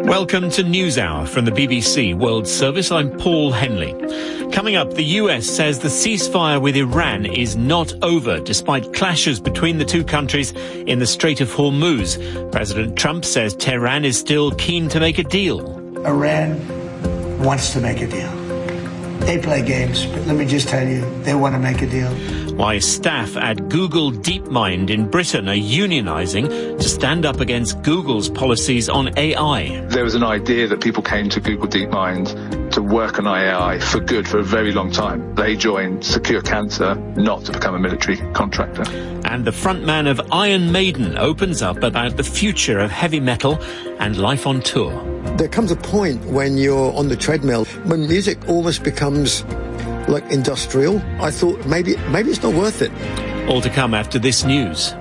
Welcome to NewsHour from the BBC World Service. I'm Paul Henley. Coming up, the US says the ceasefire with Iran is not over, despite clashes between the two countries in the Strait of Hormuz. President Trump says Tehran is still keen to make a deal. Iran wants to make a deal. They play games, but let me just tell you, they want to make a deal. Why staff at Google DeepMind in Britain are unionising to stand up against Google's policies on AI. There was an idea that people came to Google DeepMind to work on AI for good for a very long time. They joined Secure Cancer, not to become a military contractor. And the frontman of Iron Maiden opens up about the future of heavy metal and life on tour. There comes a point when you're on the treadmill when music almost becomes like industrial. I thought maybe it's not worth it. All to come after this news.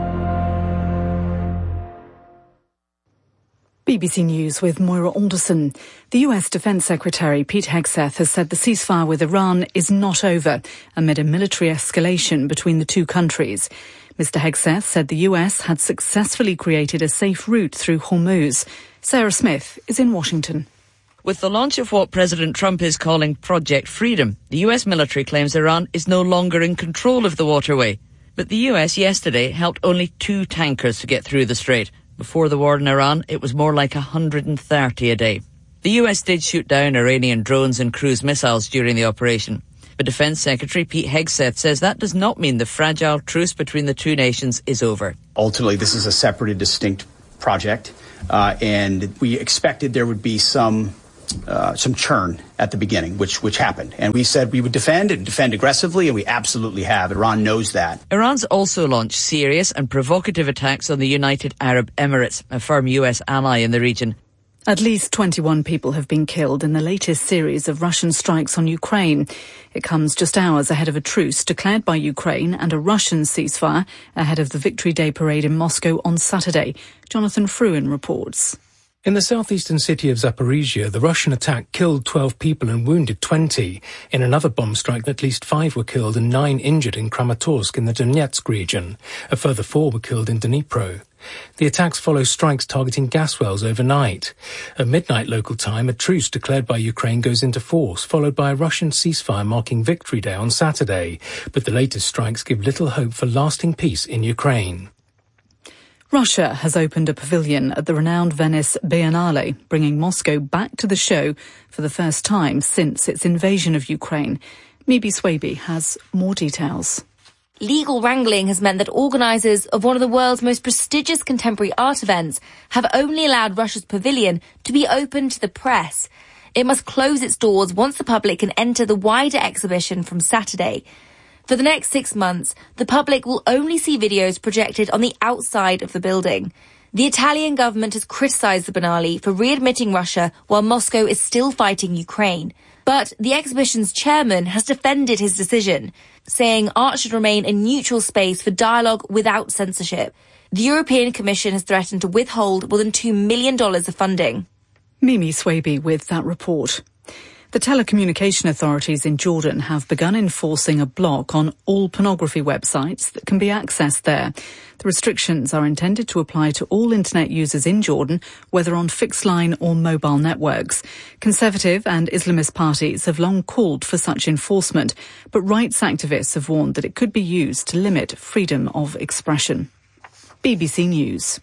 BBC News with Moira Alderson. The US Defence Secretary Pete Hegseth has said the ceasefire with Iran is not over amid a military escalation between the two countries. Mr Hegseth said the US had successfully created a safe route through Hormuz. Sarah Smith is in Washington. With the launch of what President Trump is calling Project Freedom, the US military claims Iran is no longer in control of the waterway. But the US yesterday helped only 2 tankers to get through the strait. Before the war in Iran, it was more like 130 a day. The US did shoot down Iranian drones and cruise missiles during the operation. But Defence Secretary Pete Hegseth says that does not mean the fragile truce between the two nations is over. Ultimately, this is a separate and distinct project, and we expected there would be some churn at the beginning, which happened. And we said we would defend aggressively, and we absolutely have. Iran knows that. Iran's also launched serious and provocative attacks on the United Arab Emirates, a firm US ally in the region. At least 21 people have been killed in the latest series of Russian strikes on Ukraine. It comes just hours ahead of a truce declared by Ukraine and a Russian ceasefire ahead of the Victory Day parade in Moscow on Saturday. Jonathan Fruin reports. In the southeastern city of Zaporizhia, the Russian attack killed 12 people and wounded 20. In another bomb strike, at least 5 were killed and 9 injured in Kramatorsk in the Donetsk region. A further 4 were killed in Dnipro. The attacks follow strikes targeting gas wells overnight. At midnight local time, a truce declared by Ukraine goes into force, followed by a Russian ceasefire marking Victory Day on Saturday. But the latest strikes give little hope for lasting peace in Ukraine. Russia has opened a pavilion at the renowned Venice Biennale, bringing Moscow back to the show for the first time since its invasion of Ukraine. Mibi Swaby has more details. Legal wrangling has meant that organisers of one of the world's most prestigious contemporary art events have only allowed Russia's pavilion to be open to the press. It must close its doors once the public can enter the wider exhibition from Saturday. For the next 6 months, the public will only see videos projected on the outside of the building. The Italian government has criticised the Biennale for readmitting Russia while Moscow is still fighting Ukraine. But the exhibition's chairman has defended his decision, saying art should remain a neutral space for dialogue without censorship. The European Commission has threatened to withhold more than $2 million of funding. Mimi Swaby with that report. The telecommunication authorities in Jordan have begun enforcing a block on all pornography websites that can be accessed there. The restrictions are intended to apply to all internet users in Jordan, whether on fixed line or mobile networks. Conservative and Islamist parties have long called for such enforcement, but rights activists have warned that it could be used to limit freedom of expression. BBC News.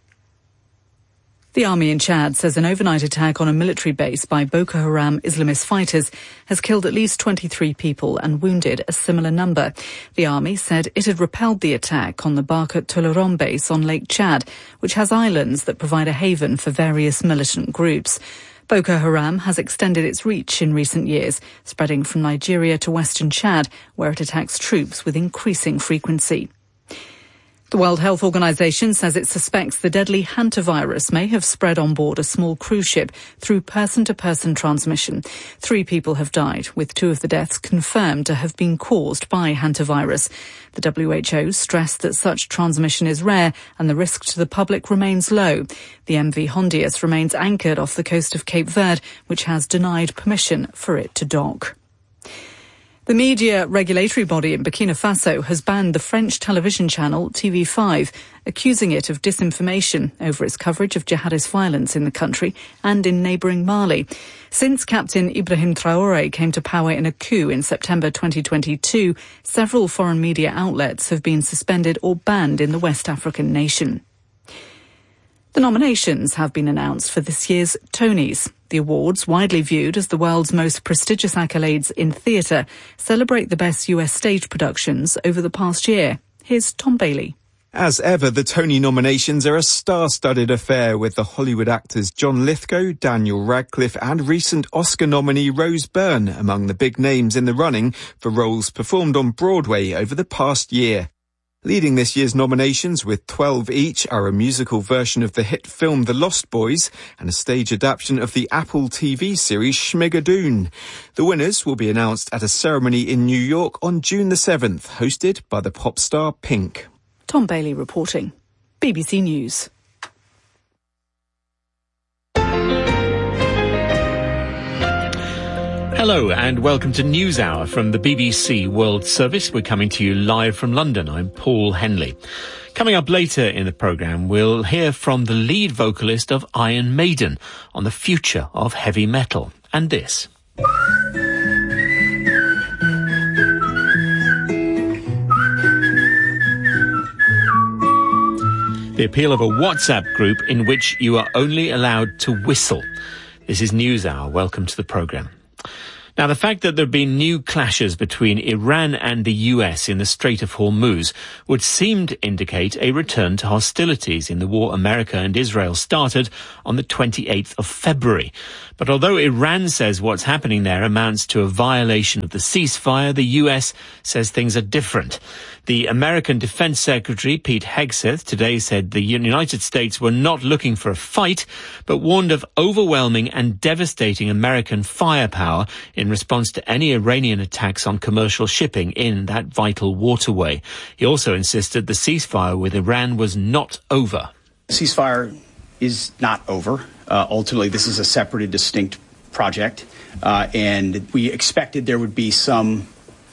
The army in Chad says an overnight attack on a military base by Boko Haram Islamist fighters has killed at least 23 people and wounded a similar number. The army said it had repelled the attack on the Barkat Toloron base on Lake Chad, which has islands that provide a haven for various militant groups. Boko Haram has extended its reach in recent years, spreading from Nigeria to western Chad, where it attacks troops with increasing frequency. The World Health Organization says it suspects the deadly hantavirus may have spread on board a small cruise ship through person-to-person transmission. 3 people have died, with 2 of the deaths confirmed to have been caused by hantavirus. The WHO stressed that such transmission is rare and the risk to the public remains low. The MV Hondius remains anchored off the coast of Cape Verde, which has denied permission for it to dock. The media regulatory body in Burkina Faso has banned the French television channel TV5, accusing it of disinformation over its coverage of jihadist violence in the country and in neighbouring Mali. Since Captain Ibrahim Traoré came to power in a coup in September 2022, several foreign media outlets have been suspended or banned in the West African nation. The nominations have been announced for this year's Tonys. The awards, widely viewed as the world's most prestigious accolades in theatre, celebrate the best US stage productions over the past year. Here's Tom Bailey. As ever, the Tony nominations are a star-studded affair, with the Hollywood actors John Lithgow, Daniel Radcliffe and recent Oscar nominee Rose Byrne among the big names in the running for roles performed on Broadway over the past year. Leading this year's nominations with 12 each are a musical version of the hit film The Lost Boys and a stage adaptation of the Apple TV series Schmigadoon. The winners will be announced at a ceremony in New York on June the 7th, hosted by the pop star Pink. Tom Bailey reporting. BBC News. Hello and welcome to NewsHour from the BBC World Service. We're coming to you live from London. I'm Paul Henley. Coming up later in the programme, we'll hear from the lead vocalist of Iron Maiden on the future of heavy metal. And this. The appeal of a WhatsApp group in which you are only allowed to whistle. This is NewsHour. Welcome to the programme. Now, the fact that there have been new clashes between Iran and the US in the Strait of Hormuz would seem to indicate a return to hostilities in the war America and Israel started on the 28th of February. But although Iran says what's happening there amounts to a violation of the ceasefire, the US says things are different. The American Defense Secretary, Pete Hegseth, today said the United States were not looking for a fight, but warned of overwhelming and devastating American firepower in response to any Iranian attacks on commercial shipping in that vital waterway. He also insisted the ceasefire with Iran was not over. Ceasefire is not over. Ultimately, this is a separate and distinct project, and we expected there would be some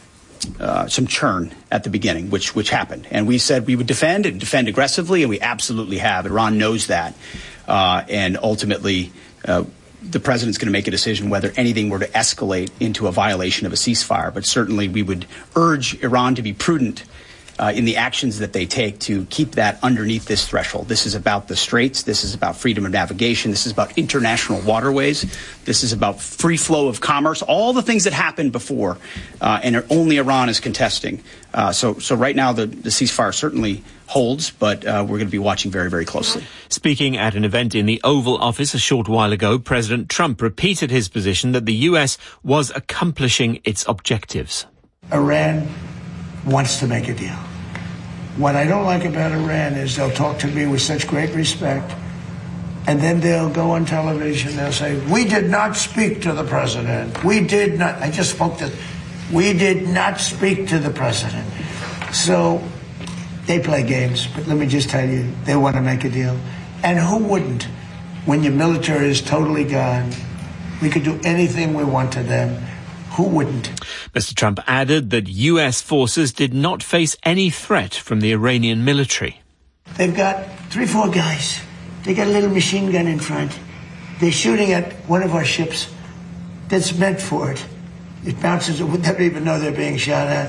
churn at the beginning, which happened. And we said we would defend aggressively, and we absolutely have. Iran knows that. And ultimately, the president's going to make a decision whether anything were to escalate into a violation of a ceasefire. But certainly we would urge Iran to be prudent in the actions that they take to keep that underneath this threshold. This is about the straits. This is about freedom of navigation. This is about international waterways. This is about free flow of commerce, all the things that happened before, and only Iran is contesting. So right now the ceasefire certainly holds, but we're going to be watching very, very closely. Speaking at an event in the Oval Office a short while ago, President Trump repeated his position that the U.S. was accomplishing its objectives. Iran wants to make a deal. What I don't like about Iran is they'll talk to me with such great respect, and then they'll go on television, they'll say, we did not speak to the president. We did not. I just spoke to, we did not speak to the president. So they play games, but let me just tell you, they want to make a deal. And who wouldn't? When your military is totally gone, we could do anything we want to them. Who wouldn't? Mr. Trump added that U.S. forces did not face any threat from the Iranian military. They've got 3-4 guys. They got a little machine gun in front. They're shooting at one of our ships that's meant for it. It bounces, they don't even know they're being shot at.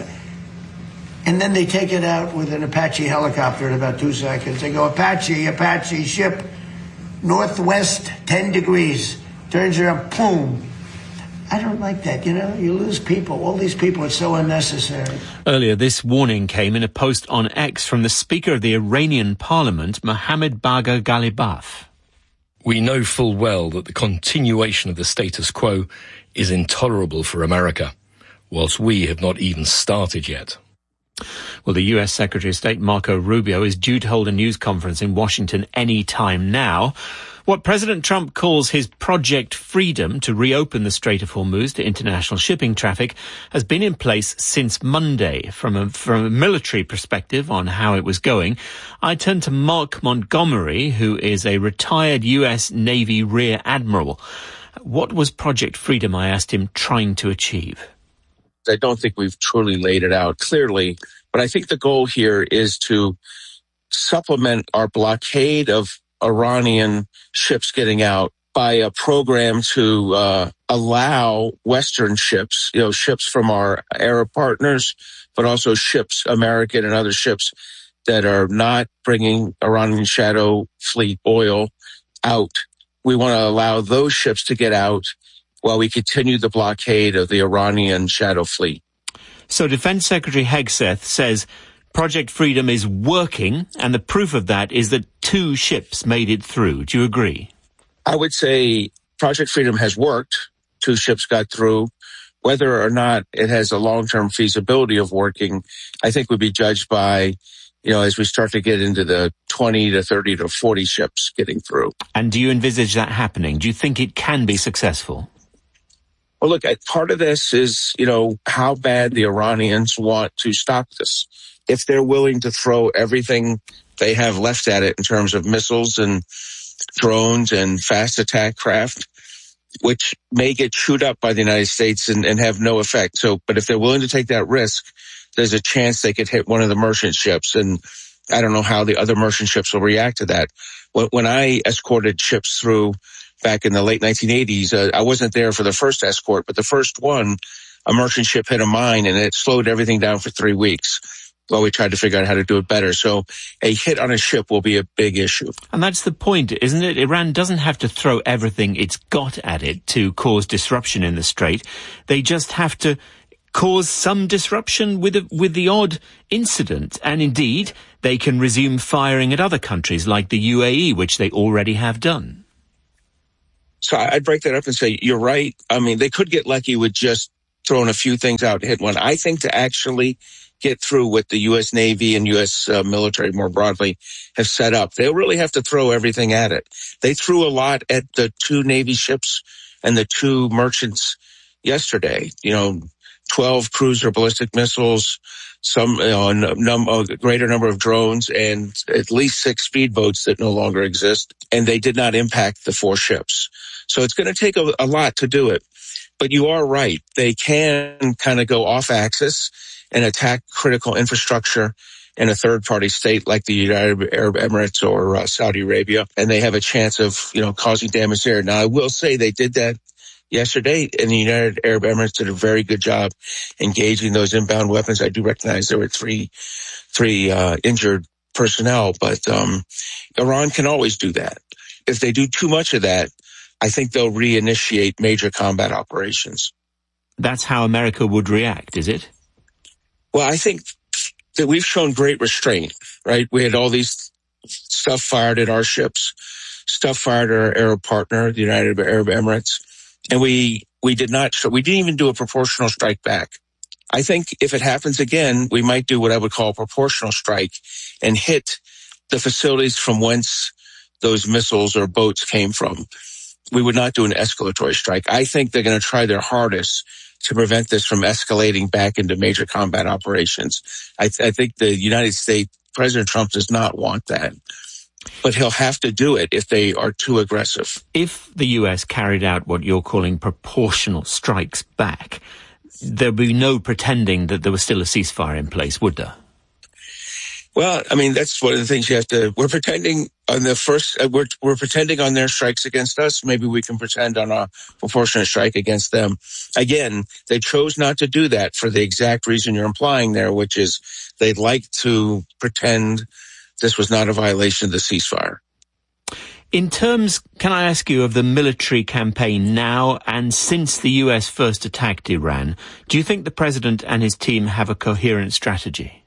And then they take it out with an Apache helicopter in about 2 seconds. They go, Apache ship, northwest 10 degrees. Turns around, boom. I don't like that, you know. You lose people. All these people are so unnecessary. Earlier, this warning came in a post on X from the Speaker of the Iranian Parliament, Mohammad Bagher Ghalibaf. We know full well that the continuation of the status quo is intolerable for America, whilst we have not even started yet. Well, the U.S. Secretary of State Marco Rubio is due to hold a news conference in Washington any time now. What President Trump calls his Project Freedom to reopen the Strait of Hormuz to international shipping traffic has been in place since Monday. From a military perspective on how it was going, I turned to Mark Montgomery, who is a retired U.S. Navy Rear Admiral. What was Project Freedom, I asked him, trying to achieve? I don't think we've truly laid it out clearly, but I think the goal here is to supplement our blockade of Iranian ships getting out by a program to allow Western ships, ships from our Arab partners, but also ships, American and other ships that are not bringing Iranian shadow fleet oil out. We want to allow those ships to get out while we continue the blockade of the Iranian shadow fleet. So Defense Secretary Hegseth says Project Freedom is working, and the proof of that is that 2 ships made it through. Do you agree? I would say Project Freedom has worked. 2 ships got through. Whether or not it has a long-term feasibility of working, I think would be judged by, as we start to get into the 20 to 30 to 40 ships getting through. And do you envisage that happening? Do you think it can be successful? Well, look, part of this is, how bad the Iranians want to stop this. If they're willing to throw everything they have left at it in terms of missiles and drones and fast attack craft, which may get chewed up by the United States and have no effect. But if they're willing to take that risk, there's a chance they could hit one of the merchant ships. And I don't know how the other merchant ships will react to that. When I escorted ships through back in the late 1980s, I wasn't there for the first escort, but the first one, a merchant ship hit a mine and it slowed everything down for 3 weeks while we tried to figure out how to do it better. So a hit on a ship will be a big issue. And that's the point, isn't it? Iran doesn't have to throw everything it's got at it to cause disruption in the Strait. They just have to cause some disruption with the odd incident. And indeed, they can resume firing at other countries like the UAE, which they already have done. So I'd break that up and say, you're right. I mean, they could get lucky with just throwing a few things out and hit one. I think to actually get through what the U.S. Navy and U.S. military more broadly have set up, they'll really have to throw everything at it. They threw a lot at the 2 Navy ships and the 2 merchants yesterday. 12 cruiser ballistic missiles, a greater number of drones, and at least 6 speedboats that no longer exist. And they did not impact the 4 ships. So it's going to take a lot to do it. But you are right. They can kind of go off axis and attack critical infrastructure in a third-party state like the United Arab Emirates or Saudi Arabia, and they have a chance of, causing damage there. Now, I will say they did that yesterday, and the United Arab Emirates did a very good job engaging those inbound weapons. I do recognize there were three injured personnel, but Iran can always do that. If they do too much of that, I think they'll reinitiate major combat operations. That's how America would react, is it? Well, I think that we've shown great restraint, right? We had all these stuff fired at our ships, stuff fired at our Arab partner, the United Arab Emirates, and we didn't even do a proportional strike back. I think if it happens again, we might do what I would call a proportional strike and hit the facilities from whence those missiles or boats came from. We would not do an escalatory strike. I think they're going to try their hardest to prevent this from escalating back into major combat operations. I think the United States, President Trump does not want that. But he'll have to do it if they are too aggressive. If the US carried out what you're calling proportional strikes back, there'd be no pretending that there was still a ceasefire in place, would there? Well, I mean, that's one of the things you have to, we're pretending on the first, we're pretending on their strikes against us. Maybe we can pretend on a proportionate strike against them. Again, they chose not to do that for the exact reason you're implying there, which is they'd like to pretend this was not a violation of the ceasefire. In terms, can I ask you, of the military campaign now and since the US first attacked Iran, do you think the president and his team have a coherent strategy?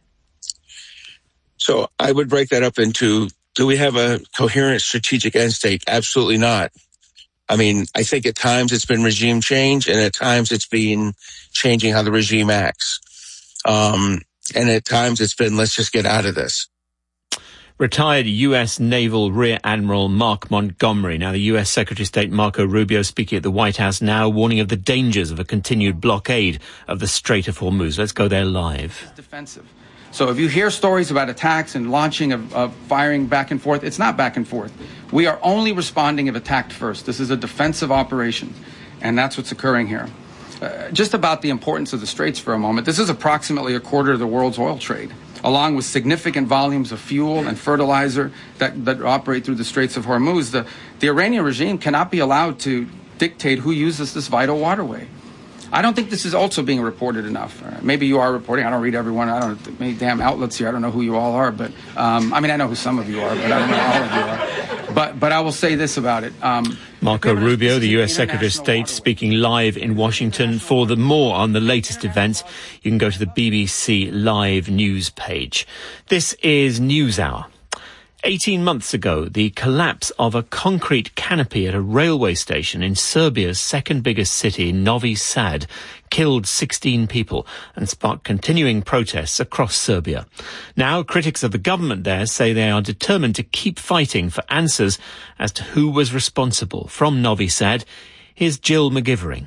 So I would break that up into, do we have a coherent strategic end state? Absolutely not. I mean, I think at times it's been regime change, and at times it's been changing how the regime acts. And at times it's been, let's just get out of this. Retired U.S. Naval Rear Admiral Mark Montgomery. Now, the U.S. Secretary of State Marco Rubio speaking at the White House now, warning of the dangers of a continued blockade of the Strait of Hormuz. Let's go there live. It's defensive. So if you hear stories about attacks and launching of firing back and forth, it's not back and forth. We are only responding if attacked first. This is a defensive operation, and that's what's occurring here. Just about the importance of the Straits for a moment. This is approximately a quarter of the world's oil trade, along with significant volumes of fuel and fertilizer that operate through the Straits of Hormuz. The Iranian regime cannot be allowed to dictate who uses this vital waterway. I don't think this is also being reported enough. Maybe you are reporting. I don't read everyone. I don't know many damn outlets here. I don't know who you all are, but I know who some of you are, but I don't know all of you are. But I will say this about it. Marco Rubio, the U.S. Secretary of State, speaking live in Washington. For the more on the latest events, you can go to the BBC Live news page. This is NewsHour. 18 months ago, the collapse of a concrete canopy at a railway station in Serbia's second biggest city, Novi Sad, killed 16 people and sparked continuing protests across Serbia. Now, critics of the government there say they are determined to keep fighting for answers as to who was responsible. From Novi Sad, here's Jill McGivering.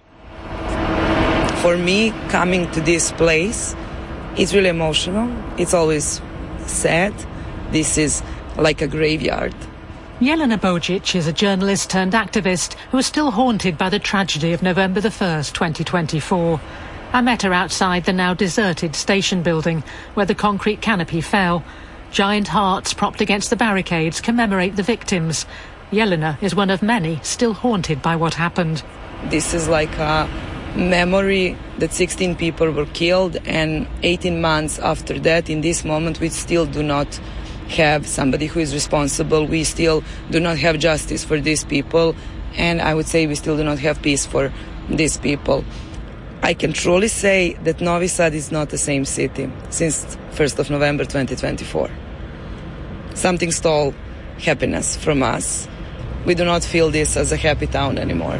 For me, coming to this place, it's really emotional. It's always sad. This is like a graveyard. Jelena Bojic is a journalist turned activist who is still haunted by the tragedy of November the 1st, 2024. I met her outside the now deserted station building where the concrete canopy fell. Giant hearts propped against the barricades commemorate the victims. Jelena is one of many still haunted by what happened. This is like a memory that 16 people were killed, and 18 months after that, in this moment, we still do not have somebody who is responsible. We still do not have justice for these people, and I would say we still do not have peace for these people. I can truly say that Novi Sad is not the same city since 1st of November 2024. Something stole happiness from us. We do not feel this as a happy town anymore.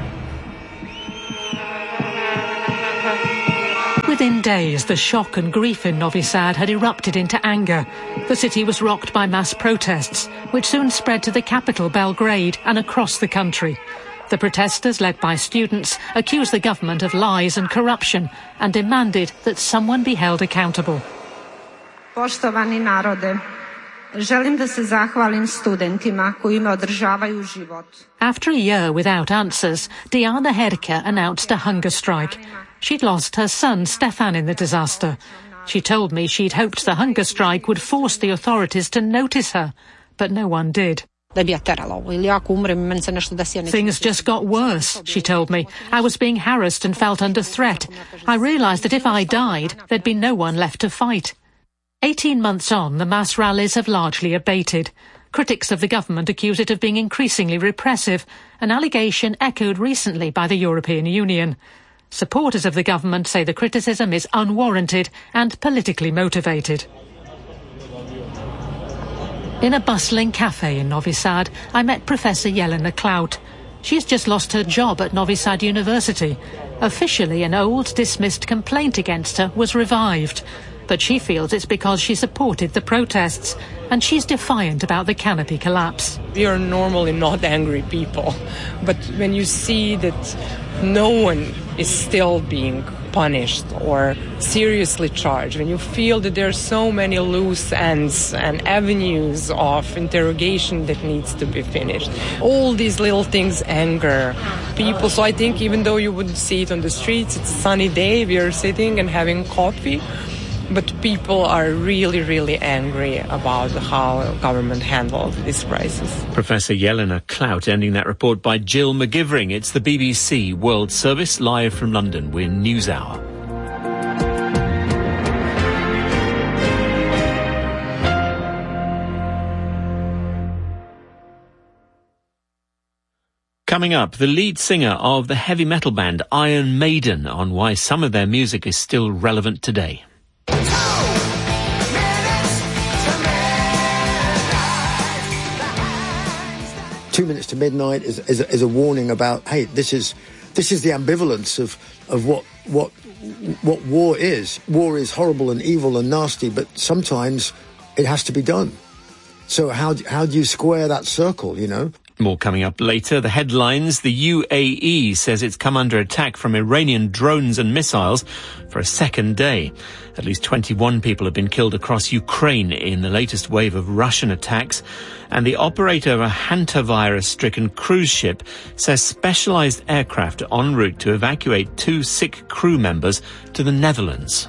Within days, the shock and grief in Novi Sad had erupted into anger. The city was rocked by mass protests, which soon spread to the capital, Belgrade, and across the country. The protesters, led by students, accused the government of lies and corruption and demanded that someone be held accountable. Poštovani narode, želim da se zahvalim studentima koji me održavaju život. After a year without answers, Diana Herka announced a hunger strike. She'd lost her son, Stefan, in the disaster. She told me she'd hoped the hunger strike would force the authorities to notice her, but no one did. Things just got worse, she told me. I was being harassed and felt under threat. I realised that if I died, there'd be no one left to fight. 18 months on, the mass rallies have largely abated. Critics of the government accuse it of being increasingly repressive, an allegation echoed recently by the European Union. Supporters of the government say the criticism is unwarranted and politically motivated. In a bustling cafe in Novi Sad, I met Professor Jelena Klaut. She's just lost her job at Novi Sad University. Officially, an old, dismissed complaint against her was revived. But she feels it's because she supported the protests, and she's defiant about the canopy collapse. We are normally not angry people, but when you see that no one is still being punished or seriously charged, when you feel that there are so many loose ends and avenues of interrogation that needs to be finished, all these little things anger people. So I think even though you wouldn't see it on the streets, it's a sunny day, we are sitting and having coffee, but people are really, really angry about how government handled this crisis. Professor Jelena Klaut ending that report by Jill McGivering. It's the BBC World Service live from London with NewsHour. Coming up, the lead singer of the heavy metal band Iron Maiden on why some of their music is still relevant today. 2 minutes to midnight is a warning about, hey, this is the ambivalence of what war is. War is horrible and evil and nasty, but sometimes it has to be done. So how do you square that circle, you know? More coming up later. The headlines. The UAE says it's come under attack from Iranian drones and missiles for a second day. At least 21 people have been killed across Ukraine in the latest wave of Russian attacks. And the operator of a hantavirus-stricken cruise ship says specialised aircraft are en route to evacuate 2 sick crew members to the Netherlands.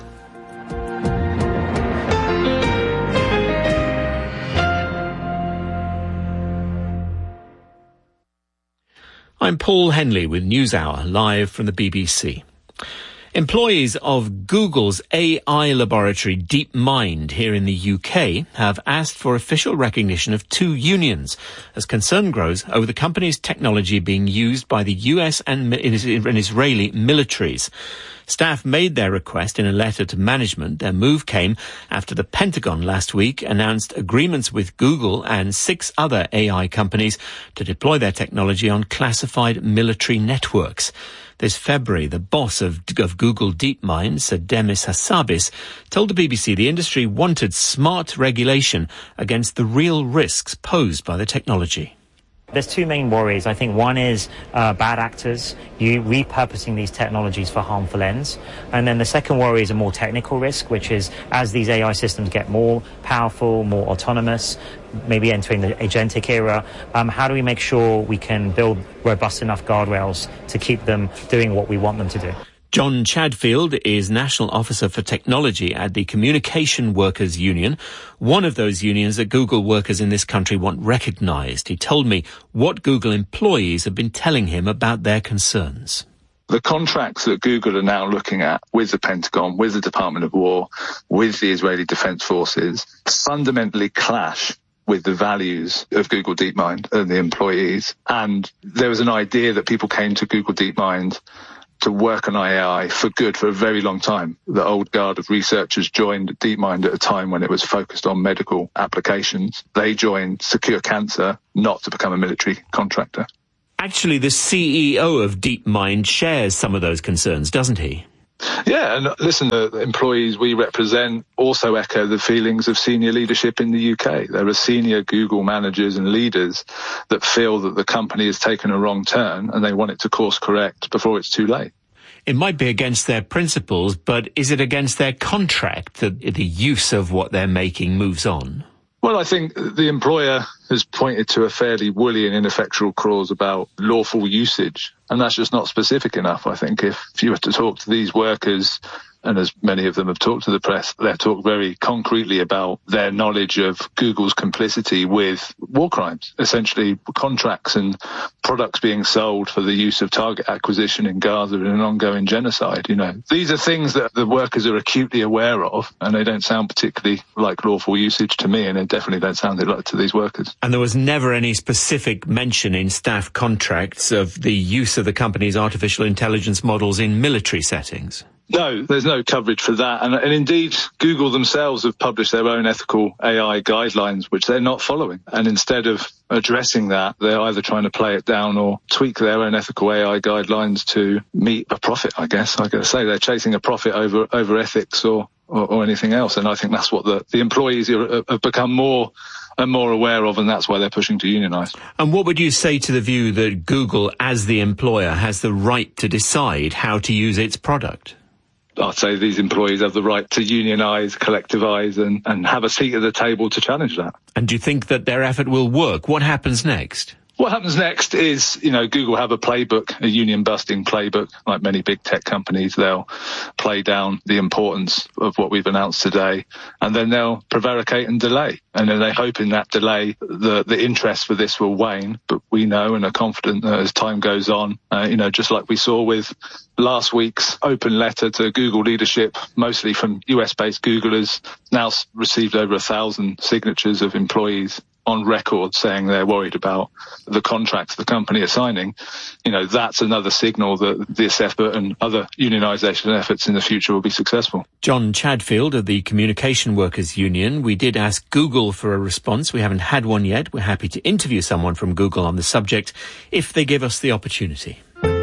I'm Paul Henley with NewsHour, live from the BBC. Employees of Google's AI laboratory DeepMind here in the UK have asked for official recognition of 2 unions as concern grows over the company's technology being used by the US and Israeli militaries. Staff made their request in a letter to management. Their move came after the Pentagon last week announced agreements with Google and 6 other AI companies to deploy their technology on classified military networks. This February, the boss of Google DeepMind, Sir Demis Hassabis, told the BBC the industry wanted smart regulation against the real risks posed by the technology. There's 2 main worries. I think one is bad actors repurposing these technologies for harmful ends. And then the second worry is a more technical risk, which is as these AI systems get more powerful, more autonomous, maybe entering the agentic era, how do we make sure we can build robust enough guardrails to keep them doing what we want them to do? John Chadfield is National Officer for Technology at the Communication Workers Union, one of those unions that Google workers in this country want recognised. He told me what Google employees have been telling him about their concerns. The contracts that Google are now looking at with the Pentagon, with the Department of War, with the Israeli Defense Forces, fundamentally clash with the values of Google DeepMind and the employees. And there was an idea that people came to Google DeepMind to work on AI for good for a very long time. The old guard of researchers joined DeepMind at a time when it was focused on medical applications. They joined Secure Cancer not to become a military contractor. Actually, the CEO of DeepMind shares some of those concerns, doesn't he? Yeah, and listen, the employees we represent also echo the feelings of senior leadership in the UK. There are senior Google managers and leaders that feel that the company has taken a wrong turn and they want it to course correct before it's too late. It might be against their principles, but is it against their contract that the use of what they're making moves on? Well, I think the employer has pointed to a fairly woolly and ineffectual clause about lawful usage, and that's just not specific enough. I think if you were to talk to these workers, and as many of them have talked to the press, they've talked very concretely about their knowledge of Google's complicity with war crimes, essentially contracts and products being sold for the use of target acquisition in Gaza in an ongoing genocide. You know, these are things that the workers are acutely aware of, and they don't sound particularly like lawful usage to me, and they definitely don't sound like to these workers. And there was never any specific mention in staff contracts of the use of the company's artificial intelligence models in military settings? No, there's no coverage for that. And indeed, Google themselves have published their own ethical AI guidelines, which they're not following. And instead of addressing that, they're either trying to play it down or tweak their own ethical AI guidelines to meet a profit, I guess. I got to say, they're chasing a profit over ethics or anything else. And I think that's what the employees have become more and more aware of, and that's why they're pushing to unionise. And what would you say to the view that Google, as the employer, has the right to decide how to use its product? I'd say these employees have the right to unionise, collectivise and have a seat at the table to challenge that. And do you think that their effort will work? What happens next? What happens next is, Google have a playbook, a union-busting playbook. Like many big tech companies, they'll play down the importance of what we've announced today, and then they'll prevaricate and delay. And then they hope in that delay the interest for this will wane. But we know and are confident that as time goes on, just like we saw with last week's open letter to Google leadership, mostly from US-based Googlers, now received over 1,000 signatures of employees on record saying they're worried about the contracts the company are signing. That's another signal that this effort and other unionisation efforts in the future will be successful. John Chadfield of the Communication Workers Union. We did ask Google for a response. We haven't had one yet. We're happy to interview someone from Google on the subject if they give us the opportunity.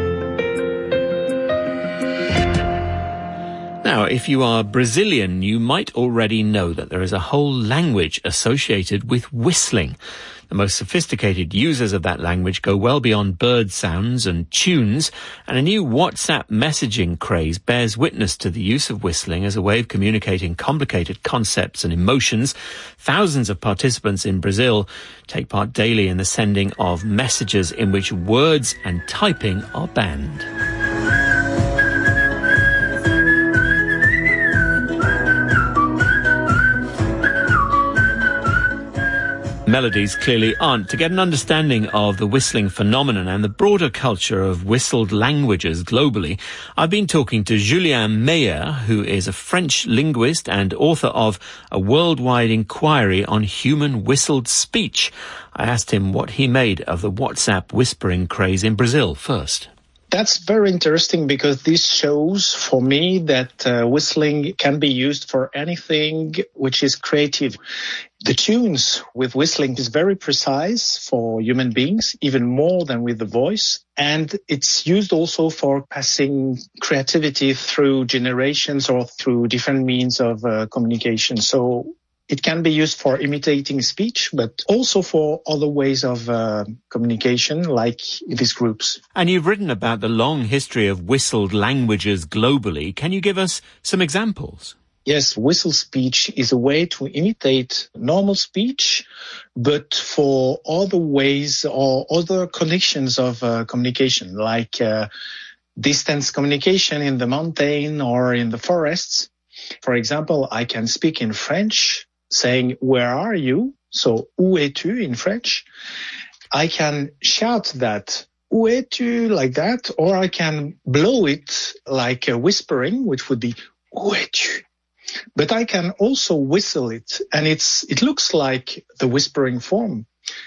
Now, if you are Brazilian, you might already know that there is a whole language associated with whistling. The most sophisticated users of that language go well beyond bird sounds and tunes, and a new WhatsApp messaging craze bears witness to the use of whistling as a way of communicating complicated concepts and emotions. Thousands of participants in Brazil take part daily in the sending of messages in which words and typing are banned. Melodies clearly aren't. To get an understanding of the whistling phenomenon and the broader culture of whistled languages globally, I've been talking to Julien Meyer, who is a French linguist and author of A Worldwide Inquiry on Human Whistled Speech. I asked him what he made of the WhatsApp whispering craze in Brazil first. That's very interesting because this shows for me that whistling can be used for anything which is creative. The tunes with whistling is very precise for human beings, even more than with the voice. And it's used also for passing creativity through generations or through different means of communication. So it can be used for imitating speech, but also for other ways of communication, like these groups. And you've written about the long history of whistled languages globally. Can you give us some examples? Yes, whistle speech is a way to imitate normal speech, but for other ways or other connections of communication, like distance communication in the mountain or in the forests. For example, I can speak in French, saying, "Where are you?" So, "Où es-tu?" in French. I can shout that, "Où es-tu?" like that, or I can blow it like a whispering, which would be, "Où es-tu?" But I can also whistle it, and it looks like the whispering form.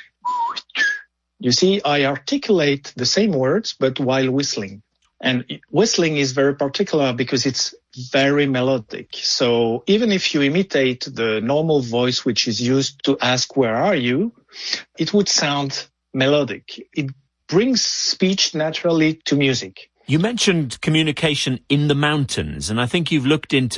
You see, I articulate the same words, but while whistling. And whistling is very particular because it's very melodic. So even if you imitate the normal voice which is used to ask, "Where are you?" it would sound melodic. It brings speech naturally to music. You mentioned communication in the mountains, and I think you've looked into